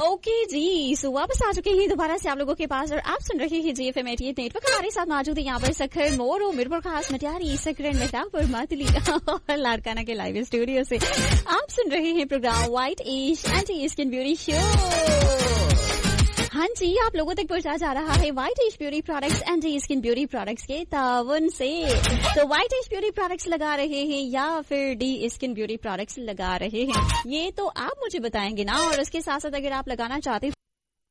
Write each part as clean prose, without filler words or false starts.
Okay जी, सो वापस आ चुके हैं दोबारा से आप लोगों के पास और आप सुन रहे हैं GFM 88 नेटवर्क। हमारे साथ मौजूद है यहाँ पर सखर मोरो मिरपुर खास मटियारी सकरन मेहतापुर मातली और लाड़काना के लाइव स्टूडियो से आप सुन रहे हैं प्रोग्राम व्हाइट इश एंटी स्किन ब्यूटी शो। हाँ जी, आप लोगों तक पहुंचा जा रहा है व्हाइट इश beauty products anti skin beauty products के तावन से। तो व्हाइट इश ब्यूटी प्रोडक्ट्स लगा रहे हैं या फिर डी स्किन ब्यूटी प्रोडक्ट्स लगा रहे हैं, ये तो आप मुझे बताएंगे ना। और उसके साथ साथ अगर आप लगाना चाहते हैं,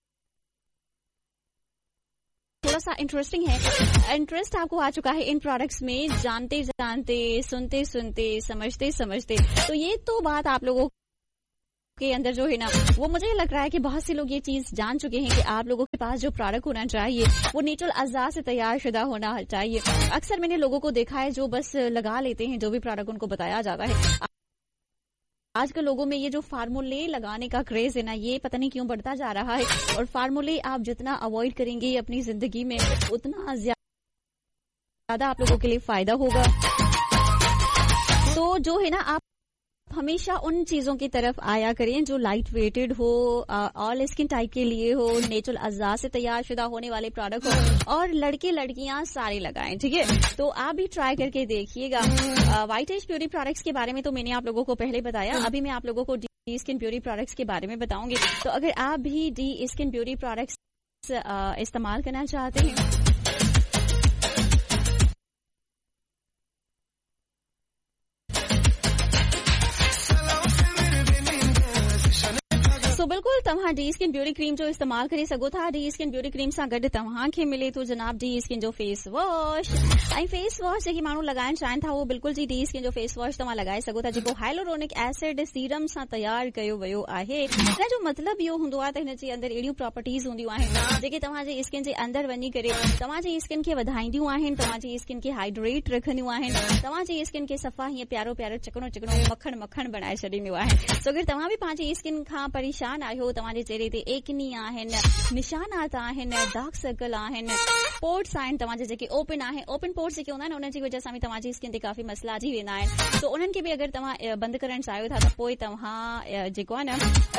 थोड़ा सा इंटरेस्टिंग है, इंटरेस्ट आपको आ चुका है इन प्रोडक्ट्स में, जानते जानते सुनते सुनते समझते समझते, तो ये तो बात आप लोगों के अंदर जो है ना, वो मुझे लग रहा है कि बहुत से लोग ये चीज जान चुके हैं कि आप लोगों के पास जो प्रोडक्ट होना चाहिए वो नेचुरल अज़ा से तैयार शुदा होना चाहिए। अक्सर मैंने लोगों को देखा है जो बस लगा लेते हैं जो भी प्रोडक्ट उनको बताया जाता है। आजकल लोगों में ये जो फार्मूले लगाने का क्रेज है ना, ये पता नहीं क्यों बढ़ता जा रहा है। और फार्मूले आप जितना अवॉइड करेंगे अपनी जिंदगी में, उतना ज्यादा आप लोगों के लिए फायदा होगा। तो जो है ना, आप हमेशा उन चीजों की तरफ आया करें जो लाइट वेटेड हो, ऑल स्किन टाइप के लिए हो, नेचुरल अज़ा से तैयार शुदा होने वाले प्रोडक्ट हो, और लड़के लड़कियां सारे लगाएं, ठीक है। तो आप भी ट्राई करके देखिएगा। व्हाइट इश ब्यूटी प्रोडक्ट्स के बारे में तो मैंने आप लोगों को पहले बताया, अभी मैं आप लोगों को डी स्किन ब्यूटी प्रोडक्ट्स के बारे में बताऊंगी। तो अगर आप भी डी स्किन ब्यूटी प्रोडक्ट्स इस्तेमाल करना चाहते हैं, तो बिल्कुल तव्हां डी स्किन ब्यूटी क्रीम जो इस्तेमाल करे सघो था। डी स्किन ब्यूटी क्रीम सां गॾु तव्हांखे मिले थो जनाब डी स्किन जो फेस वॉश। ऐं फेस वॉश जेकी माण्हू लगाइण चाहिनि था, उहो बिल्कुल जी डी स्किन जो फेस वॉश तव्हां लगाए सघो था, जेको हाइलोरोनिक एसिड सीरम सां तैयार कयो वियो आहे। हिन जो मतिलबु इहो हूंदो आहे त हिन जे अंदरि अहिड़ियूं प्रॉपर्टीज़ हूंदियूं आहिनि जेके तव्हांजे स्किन जे अंदरि वञी करे तव्हांजी स्किन खे वधाईंदियूं आहिनि, तव्हांजी स्किन खे हाइड्रेट रखंदियूं आहिनि, तव्हांजी स्किन खे सफ़ा हीअं प्यारो प्यारो चिकनो चिकनो मक्खण मक्खण बनाए छॾींदियूं आहिनि। सो अगरि तव्हां बि पंहिंजी स्किन खां परेशान आहियो, तव्हांजे चेहरे ते एकनी आहिनि, निशानात आहिनि, डार्क सर्कल आहिनि, पोर्ट्स आहिनि तव्हांजे जेके ओपन आहिनि, ओपन पोर्ट्स जेके हूंदा आहिनि उन जी वजह सां बि तव्हांजी स्किन ते काफ़ी मसइला अची वेंदा आहिनि। तो उन्हनि खे बि अगरि तव्हां बंदि करणु चाहियो था, त पोइ तव्हां जेको आहे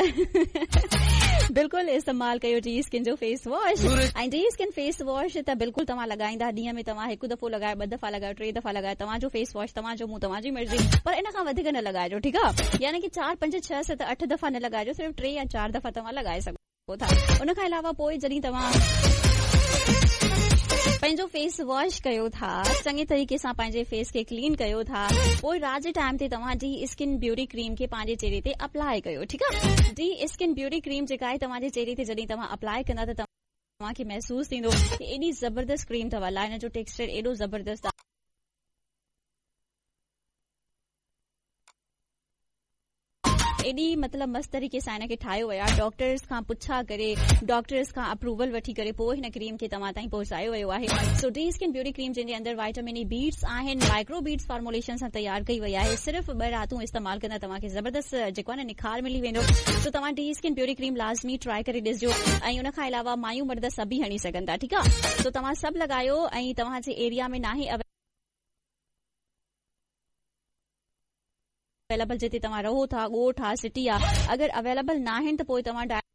न बिल्कुलु इस्तेमालु कयो डी स्किन जो फेस वॉश। ऐं डी स्किन फेस वॉश त बिल्कुलु तव्हां लगाईंदा, ॾींहं में तव्हां हिकु दफ़ो लगायो, 2 दफ़ा लगायो, 3 दफ़ा लगायो, तव्हांजो फेस वॉश तव्हांजो मुंहुं तव्हांजी मर्ज़ी, पर इन खां वधीक न लॻाइजो, ठीकु आहे। यानी कि 4, 5, 6, 7, 8 दफ़ा न लॻाइजो, सिर्फ़ु 3 या 4 दफ़ा तव्हां लगाए सघो था। उन खां अलावा पोइ जॾहिं तव्हां पंहिंजो फेस वॉश कयो था, चङे तरीक़े सां पंहिंजे फेस खे क्लीन कयो था, पोइ राति जे टाइम ते तव्हां डी स्किन ब्यूटी क्रीम खे पंहिंजे चेहरे ते अप्लाई कयो, ठीकु आहे। डी स्किन ब्यूटी क्रीम जेका आहे तव्हांजे चेहरे ते जॾहिं तव्हां अप्लाई कंदा त तव्हांखे महसूस थींदो कि एॾी ज़बरदस्त क्रीम अथव, अलाए हिन जो टेक्सचर एॾो ज़बरदस्त आहे। एॾी मतिलबु मस्त तरीक़े सां हिनखे ठाहियो वियो आहे, डॉक्टर्स खां पुछा करे, डॉक्टर्स खां अप्रूवल वठी करे पोइ हिन क्रीम खे तव्हां ताईं पहुचायो वियो आहे। सो डी स्किन ब्यूटी क्रीम जंहिंजे अंदरि वाइटामिन ई बीट्स आहिनि, माइक्रो बीट्स फॉर्मुलेशन सां तैयार कई वई आहे। सिर्फ़ु 2 रातूं इस्तेमालु कंदा तव्हांखे ज़बरदस्त जेको आहे न निखार मिली वेंदो। सो तव्हां डी स्किन ब्यूटी क्रीम लाज़मी ट्राई करे ॾिसजो। ऐं उन खां अलावा मायूं मर्द सभई हणी सघनि था, ठीकु आहे। सो तव्हां सभु लॻायो। ऐं तव्हांजे एरिया में नाहे अवेलेबल जिते तव्हां रहो था, ॻोठ आहे, सिटी आहे, अगरि अवेलेबल न आहिनि त पोइ तव्हां